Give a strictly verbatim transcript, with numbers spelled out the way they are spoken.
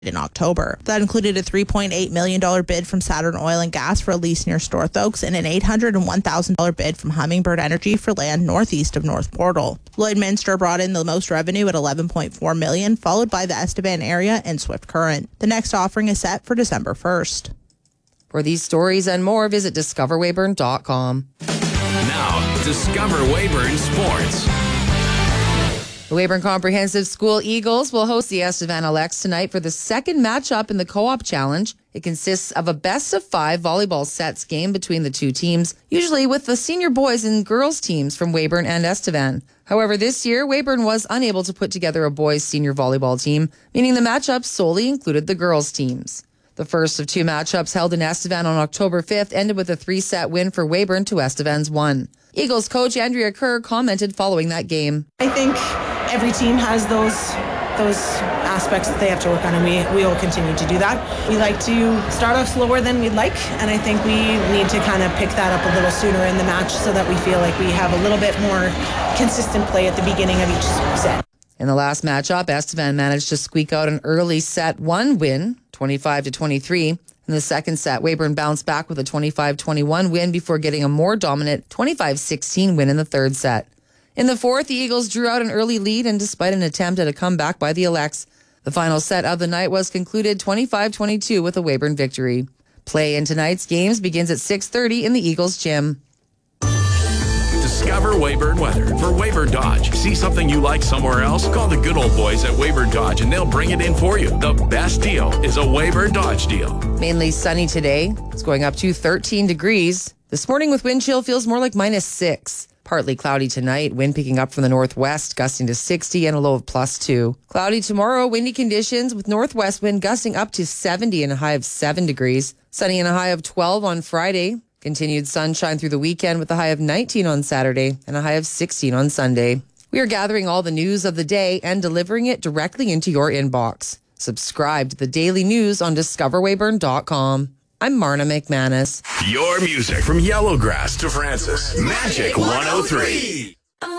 in October. That included a three point eight million dollars bid from Saturn Oil and Gas for a lease near Storth Oaks and an eight hundred one thousand dollars bid from Hummingbird Energy for land northeast of North Portal. Lloydminster brought in the most revenue at eleven point four million dollars, followed by the Estevan area and Swift Current. The next offering is set for December first. For these stories and more, visit discover weyburn dot com. Now, Discover Weyburn Sports. The Weyburn Comprehensive School Eagles will host the Estevan Alex tonight for the second matchup in the Co-op Challenge. It consists of a best-of-five volleyball sets game between the two teams, usually with the senior boys and girls teams from Weyburn and Estevan. However, this year, Weyburn was unable to put together a boys' senior volleyball team, meaning the matchup solely included the girls' teams. The first of two matchups held in Estevan on October fifth ended with a three-set win for Weyburn to Estevan's one. Eagles coach Andrea Kerr commented following that game. I think every team has those those aspects that they have to work on, and we, we will continue to do that. We like to start off slower than we'd like, and I think we need to kind of pick that up a little sooner in the match so that we feel like we have a little bit more consistent play at the beginning of each set. In the last matchup, Estevan managed to squeak out an early set one win, twenty-five to twenty-three. In the second set, Weyburn bounced back with a twenty-five twenty-one win before getting a more dominant twenty-five sixteen win in the third set. In the fourth, the Eagles drew out an early lead, and despite an attempt at a comeback by the Alex, the final set of the night was concluded twenty-five twenty-two with a Weyburn victory. Play in tonight's games begins at six thirty in the Eagles gym. Discover Weyburn weather for Weyburn Dodge. See something you like somewhere else? Call the good old boys at Weyburn Dodge and they'll bring it in for you. The best deal is a Weyburn Dodge deal. Mainly sunny today. It's going up to thirteen degrees. This morning with wind chill feels more like minus six. Partly cloudy tonight, wind picking up from the northwest, gusting to sixty and a low of plus two. Cloudy tomorrow, windy conditions with northwest wind gusting up to seventy and a high of seven degrees. Sunny and a high of twelve on Friday. Continued sunshine through the weekend with a high of nineteen on Saturday and a high of sixteen on Sunday. We are gathering all the news of the day and delivering it directly into your inbox. Subscribe to the daily news on discover weyburn dot com. I'm Marna McManus. Your music from Yellowgrass to Francis. Magic one oh three.